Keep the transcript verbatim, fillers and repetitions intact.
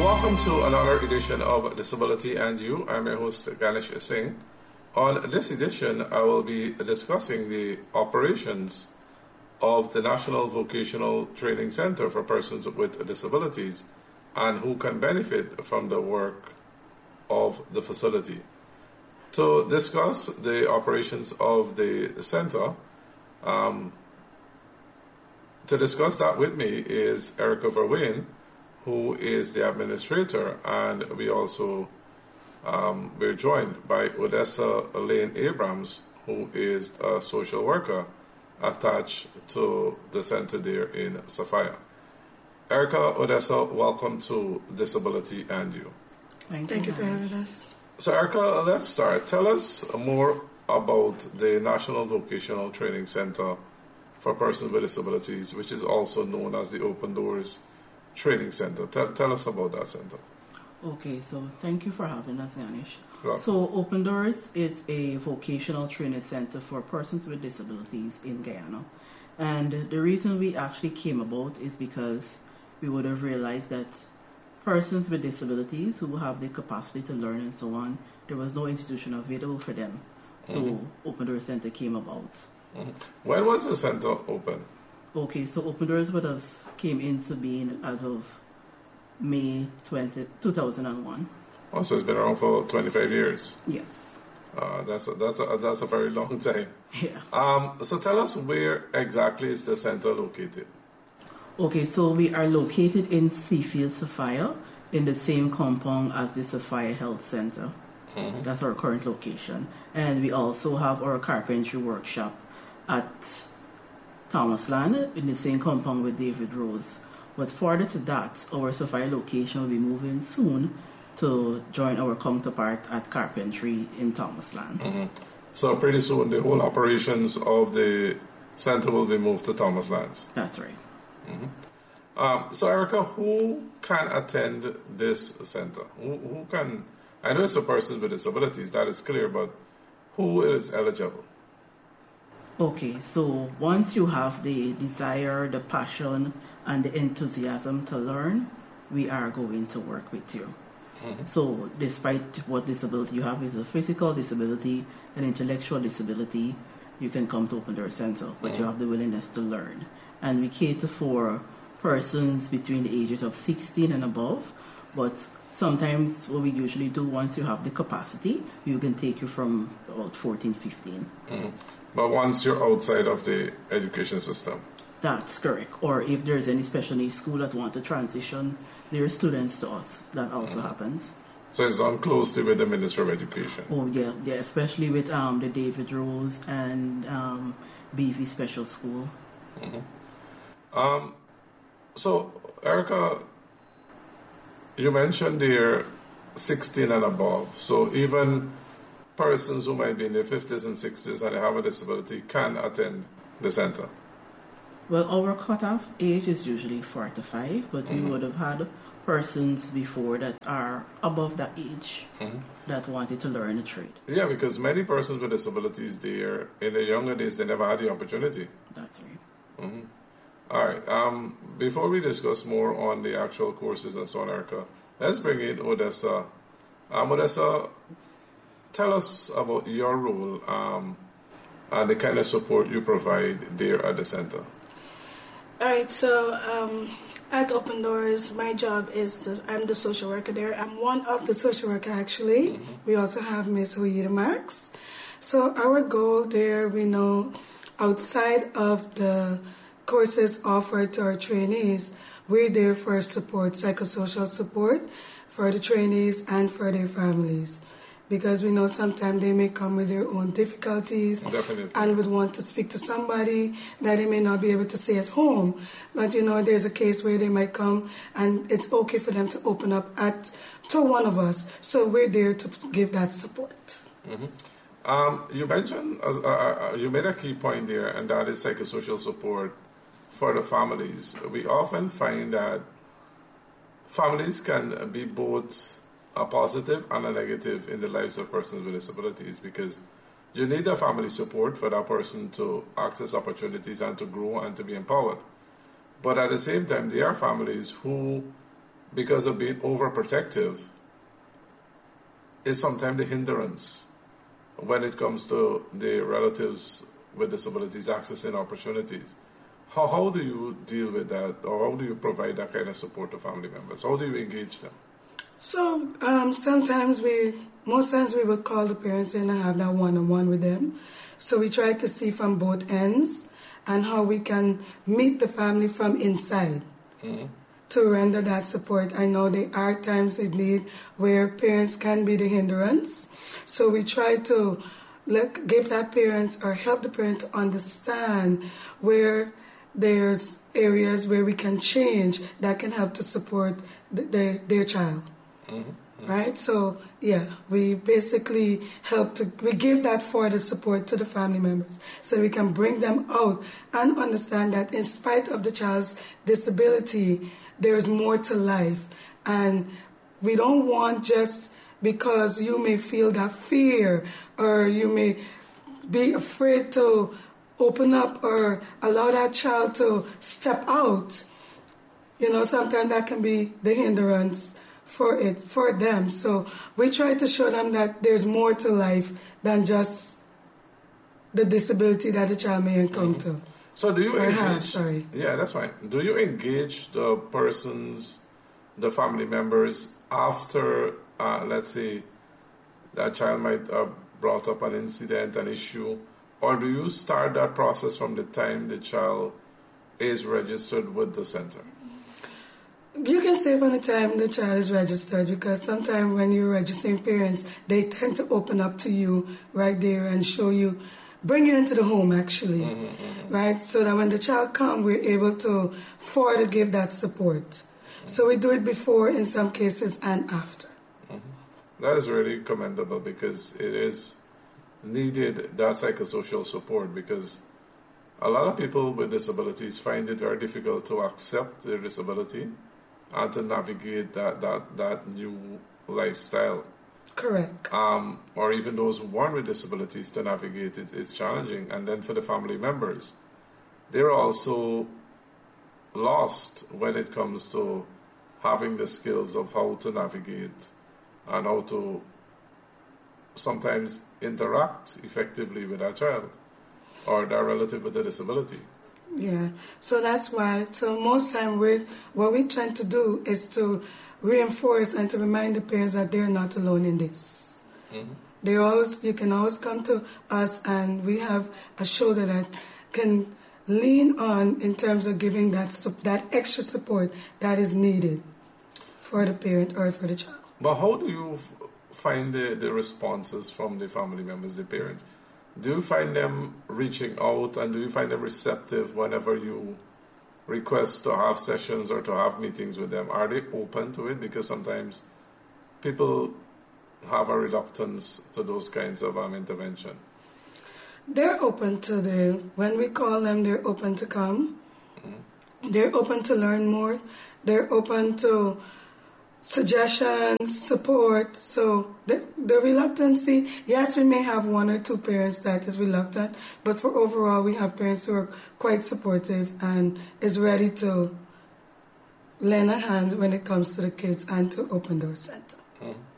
welcome to another edition of Disability and You. I'm your host, Ganesh Singh. On this edition, I will be discussing the operations of the National Vocational Training Center for Persons with Disabilities and who can benefit from the work of the facility. To discuss the operations of the center, um, to discuss that with me is Erica Verwayne, who is the administrator, and we also um, we're joined by Odessa Lane Abrams, who is a social worker attached to the center there in Sophia. Erica, Odessa, welcome to Disability and You. Thank you, Thank you for having us. So, Erica, let's start. Tell us more about the National Vocational Training Center for Persons with Disabilities, which is also known as the Open Doors Training Center. Tell, tell us about that center. Okay, so thank you for having us, Ganesh. Sure. So Open Doors is a vocational training center for persons with disabilities in Guyana. And the reason we actually came about is because we would have realized that persons with disabilities who have the capacity to learn and so on, there was no institution available for them. So mm-hmm. Open Doors Center came about. Mm-hmm. When was the center open? Okay, so Open Doors would have came into being as of May twentieth, two thousand one. Oh, so it's been around for twenty-five years. Yes. Uh, that's a, that's a, that's a very long time. Yeah. Um. So tell us, where exactly is the center located? Okay, so we are located in Seafield, Sophia, in the same compound as the Sophia Health Center. Mm-hmm. That's our current location, and we also have our carpentry workshop at Thomasland in the same compound with David Rose. But further to that, our Sophia location will be moving soon to join our counterpart at carpentry in Thomasland. Mm-hmm. So pretty soon the whole operations of the center will be moved to Thomasland. That's right. Mm-hmm. Um, so Erica, who can attend this center? Who, who can? I know it's for persons with disabilities, that is clear, but who is eligible? Okay, so once you have the desire, the passion, and the enthusiasm to learn, we are going to work with you. Mm-hmm. So despite what disability you have, is a physical disability, an intellectual disability, you can come to Open Door Center, but mm-hmm. you have the willingness to learn. And we cater for persons between the ages of sixteen and above, but sometimes what we usually do, once you have the capacity, you can take you from about fourteen, fifteen. Mm-hmm. But once you're outside of the education system? That's correct. Or if there's any special needs school that want to transition their students to us, that also mm-hmm. happens. So it's done closely with the Ministry of Education? Oh, yeah, yeah, especially with um, the David Rose and um, B V Special School. Mm-hmm. Um, so, Erica, you mentioned they're sixteen and above. So even persons who might be in their fifties and sixties and they have a disability can attend the center? Well, our cutoff age is usually forty-five, but mm-hmm. we would have had persons before that are above that age mm-hmm. that wanted to learn a trade. Yeah, because many persons with disabilities, they're, in their younger days, they never had the opportunity. That's right. Mm-hmm. All right. Um, before we discuss more on the actual courses and so on, Erica, let's bring in Odessa. Um, Odessa, tell us about your role um, and the kind of support you provide there at the center. All right, so um, at Open Doors, my job is to, I'm the social worker there. I'm one of the social worker, actually. Mm-hmm. We also have Miz Huida Max. So our goal there, we know, outside of the courses offered to our trainees, we're there for support, psychosocial support for the trainees and for their families. Because we know sometimes they may come with their own difficulties. Definitely. And would want to speak to somebody that they may not be able to say at home. But, you know, there's a case where they might come and it's okay for them to open up at to one of us. So we're there to give that support. Mm-hmm. Um, you mentioned, uh, uh, you made a key point there, and that is psychosocial support for the families. We often find that families can be both a positive and a negative in the lives of persons with disabilities, because you need the family support for that person to access opportunities and to grow and to be empowered. But at the same time, there are families who because of being overprotective, is sometimes the hindrance when it comes to the relatives with disabilities accessing opportunities. How, how do you deal with that, or how do you provide that kind of support to family members? How do you engage them? So um, sometimes we, most times we would call the parents in and have that one-on-one with them. So we try to see from both ends and how we can meet the family from inside. Mm-hmm. To render that support. I know there are times indeed where parents can be the hindrance. So we try to let, give that parent or help the parent to understand where there's areas where we can change that can help to support the, their, their child. Mm-hmm. Mm-hmm. Right? So, yeah, we basically help to, we give that further support to the family members so we can bring them out and understand that in spite of the child's disability, there's more to life, and we don't want just because you may feel that fear or you may be afraid to open up or allow that child to step out. You know, sometimes that can be the hindrance for it, for them. So we try to show them that there's more to life than just the disability that the child may encounter. Mm-hmm. So do you or engage? Have, sorry. Yeah, that's fine. Do you engage the persons, the family members, after, uh, let's say, that child might have brought up an incident, an issue, or do you start that process from the time the child is registered with the center? You can say from the time the child is registered, because sometimes when you're registering parents, they tend to open up to you right there and show you, bring you into the home, actually, mm-hmm, mm-hmm. right? So that when the child comes, we're able to further give that support. Mm-hmm. So we do it before in some cases and after. Mm-hmm. That is really commendable, because it is needed, that psychosocial support, because a lot of people with disabilities find it very difficult to accept their disability and to navigate that, that, that new lifestyle. Correct. Um, or even those who born with disabilities to navigate it, it's challenging. And then for the family members, they're also lost when it comes to having the skills of how to navigate and how to sometimes interact effectively with our child or their relative with a disability. Yeah, so that's why, so most time we what we're trying to do is to reinforce and to remind the parents that they're not alone in this. Mm-hmm. They always, you can always come to us, and we have a shoulder that can lean on in terms of giving that that extra support that is needed for the parent or for the child. But how do you find the, the responses from the family members, the parents? Do you find them reaching out, and do you find them receptive whenever you request to have sessions or to have meetings with them? Are they open to it? Because sometimes people have a reluctance to those kinds of um, intervention. They're open to the, when we call them, they're open to come. Mm-hmm. They're open to learn more. They're open to suggestions, support. So the, the reluctancy, yes, we may have one or two parents that is reluctant, but for overall, we have parents who are quite supportive and is ready to lend a hand when it comes to the kids and to Open Door Center. Mm-hmm.